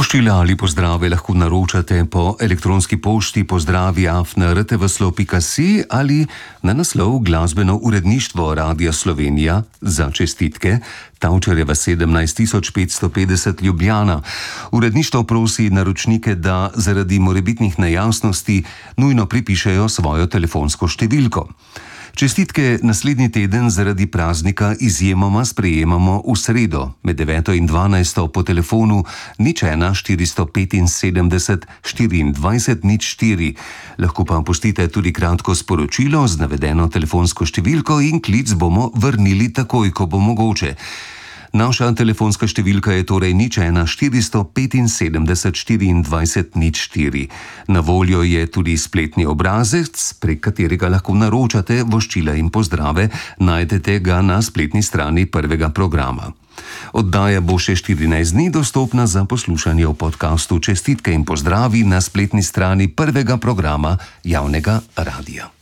Voščila ali pozdrave lahko naročate po elektronski pošti pozdravi@rtvslo.si ali na naslov Glasbeno uredništvo Radia Slovenija za čestitke Tavčarjeva 17550 Ljubljana. Uredništvo prosi naročnike, da zaradi morebitnih nejasnosti nujno pripišejo svojo telefonsko številko. Čestitke naslednji teden zaradi praznika izjemoma sprejemamo v sredo med 9. in 12. po telefonu 01 475 24 04. Lahko pa pustite tudi kratko sporočilo z navedeno telefonsko številko in klic bomo vrnili takoj, ko bo mogoče. Naša telefonska številka je torej 01 475 24 04. Na voljo je tudi spletni obrazec, prek katerega lahko naročate voščila in pozdrave, najdete ga na spletni strani prvega programa. Oddaja bo še 14 dni dostopna za poslušanje v podkastu Čestitke in pozdravi na spletni strani prvega programa javnega radia.